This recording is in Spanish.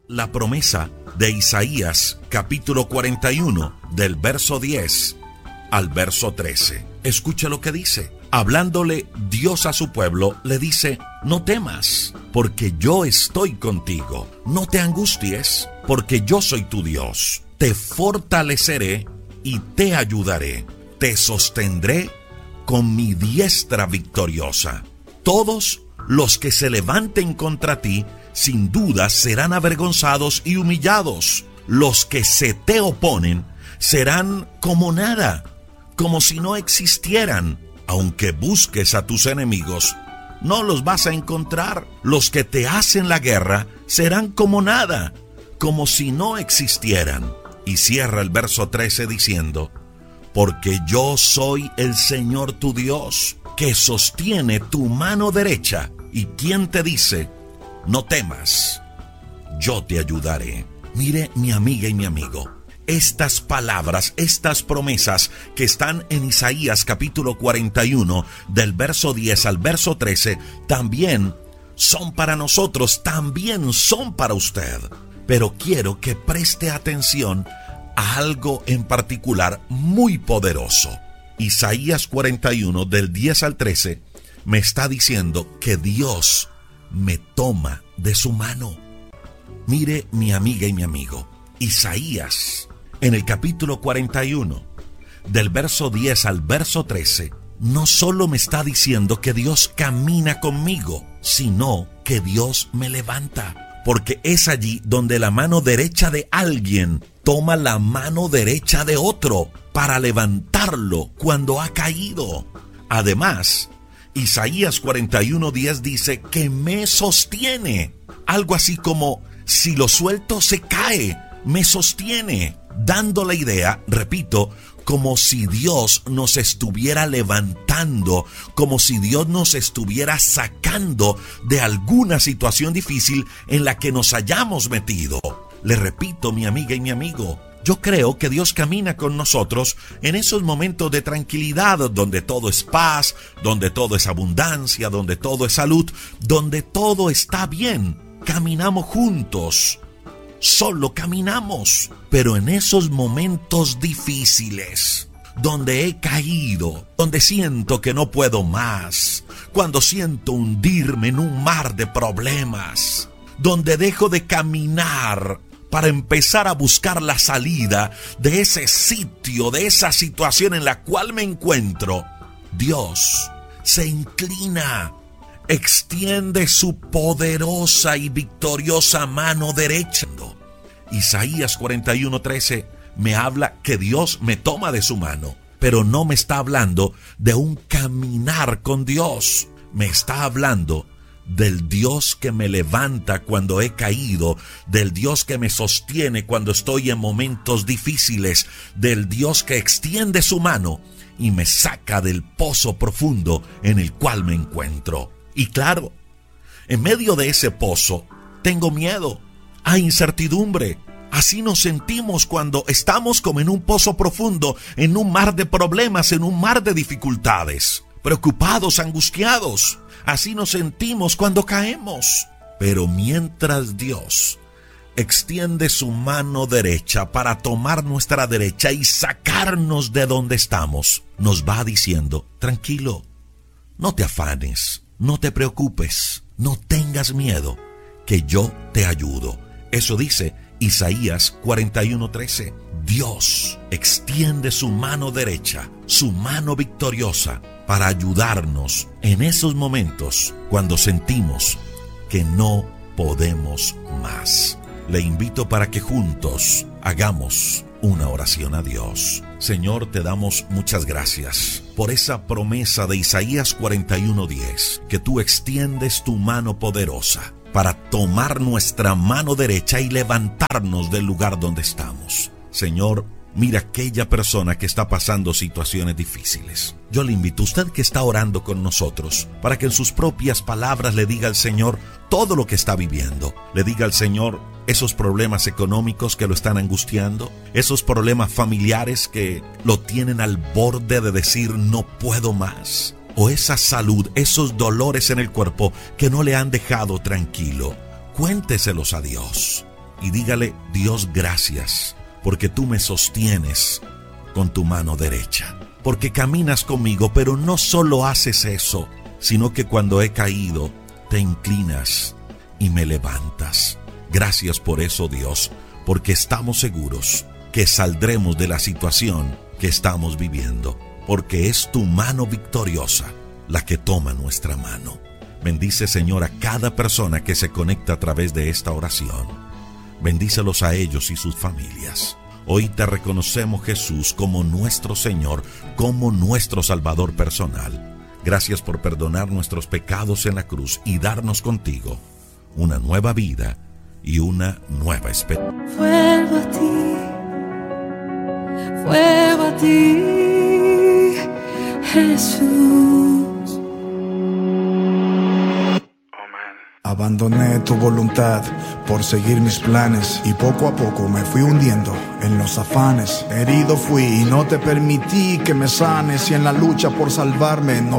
la promesa de Isaías capítulo 41 del verso 10 al verso 13. Escucha lo que dice. Hablándole Dios a su pueblo, le dice: no temas, porque yo estoy contigo. No te angusties, porque yo soy tu Dios. Te fortaleceré y te ayudaré. Te sostendré con mi diestra victoriosa. Todos los que se levanten contra ti, sin duda serán avergonzados y humillados. Los que se te oponen serán como nada, como si no existieran. Aunque busques a tus enemigos, no los vas a encontrar. Los que te hacen la guerra serán como nada, como si no existieran. Y cierra el verso 13 diciendo: porque yo soy el Señor tu Dios, que sostiene tu mano derecha, y quien te dice: no temas, yo te ayudaré. Mire, mi amiga y mi amigo, estas palabras, estas promesas que están en Isaías capítulo 41, del verso 10 al verso 13, también son para nosotros, también son para usted. Pero quiero que preste atención a algo en particular muy poderoso. Isaías 41, del 10 al 13, me está diciendo que Dios me toma de su mano. Mire, mi amiga y mi amigo, Isaías, en el capítulo 41, del verso 10 al verso 13, no solo me está diciendo que Dios camina conmigo, sino que Dios me levanta. Porque es allí donde la mano derecha de alguien toma la mano derecha de otro para levantarlo cuando ha caído. Además, Isaías 41:10 dice que me sostiene. Algo así como: si lo suelto se cae, me sostiene. Dando la idea, repito, como si Dios nos estuviera levantando, como si Dios nos estuviera sacando de alguna situación difícil en la que nos hayamos metido. Le repito, mi amiga y mi amigo, yo creo que Dios camina con nosotros en esos momentos de tranquilidad, donde todo es paz, donde todo es abundancia, donde todo es salud, donde todo está bien. Caminamos juntos. Solo caminamos, pero en esos momentos difíciles, donde he caído, donde siento que no puedo más, cuando siento hundirme en un mar de problemas, donde dejo de caminar para empezar a buscar la salida de ese sitio, de esa situación en la cual me encuentro, Dios se inclina, extiende su poderosa y victoriosa mano derecha. Isaías 41:13 me habla que Dios me toma de su mano, pero no me está hablando de un caminar con Dios. Me está hablando del Dios que me levanta cuando he caído, del Dios que me sostiene cuando estoy en momentos difíciles, del Dios que extiende su mano y me saca del pozo profundo en el cual me encuentro. Y claro, en medio de ese pozo tengo miedo, hay incertidumbre. Así nos sentimos cuando estamos como en un pozo profundo, en un mar de problemas, en un mar de dificultades, preocupados, angustiados. Así nos sentimos cuando caemos. Pero mientras Dios extiende su mano derecha para tomar nuestra derecha y sacarnos de donde estamos, nos va diciendo: tranquilo, no te afanes, no te preocupes, no tengas miedo, que yo te ayudo. Eso dice Isaías 41:13. Dios extiende su mano derecha, su mano victoriosa, para ayudarnos en esos momentos cuando sentimos que no podemos más. Le invito para que juntos hagamos una oración a Dios. Señor, te damos muchas gracias por esa promesa de Isaías 41:10, que tú extiendes tu mano poderosa para tomar nuestra mano derecha y levantarnos del lugar donde estamos. Señor, mira aquella persona que está pasando situaciones difíciles. Yo le invito a usted que está orando con nosotros para que en sus propias palabras le diga al Señor todo lo que está viviendo. Le diga al Señor esos problemas económicos que lo están angustiando, esos problemas familiares que lo tienen al borde de decir no puedo más, o esa salud, esos dolores en el cuerpo que no le han dejado tranquilo. Cuénteselos a Dios. y dígale: Dios, gracias, porque tú me sostienes con tu mano derecha, porque caminas conmigo, pero no solo haces eso, sino que cuando he caído, te inclinas y me levantas. Gracias por eso, Dios, porque estamos seguros que saldremos de la situación que estamos viviendo, porque es tu mano victoriosa la que toma nuestra mano. Bendice, Señor, a cada persona que se conecta a través de esta oración. Bendícelos a ellos y sus familias. Hoy te reconocemos, Jesús, como nuestro Señor, como nuestro Salvador personal. Gracias por perdonar nuestros pecados en la cruz y darnos contigo una nueva vida y una nueva esperanza. Vuelvo a ti, Jesús. Abandoné tu voluntad por seguir mis planes y poco a poco me fui hundiendo en los afanes. Herido fui y no te permití que me sanes, y en la lucha por salvarme no